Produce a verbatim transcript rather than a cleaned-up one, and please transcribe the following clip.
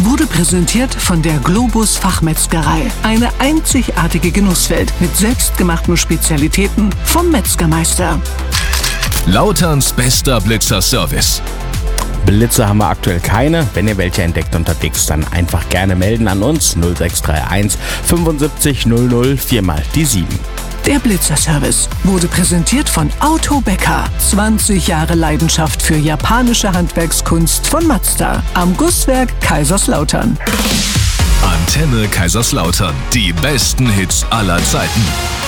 wurde präsentiert von der Globus Fachmetzgerei. Eine einzigartige Genusswelt mit selbstgemachten Spezialitäten vom Metzgermeister. Lauterns bester Blitzer-Service. Blitzer haben wir aktuell keine. Wenn ihr welche entdeckt unterwegs, dann einfach gerne melden an uns null sechs drei eins fünfundsiebzig null null vier mal die sieben. Der Blitzer-Service wurde präsentiert von Auto Becker. zwanzig Jahre Leidenschaft für japanische Handwerkskunst von Mazda am Gusswerk Kaiserslautern. Antenne Kaiserslautern. Die besten Hits aller Zeiten.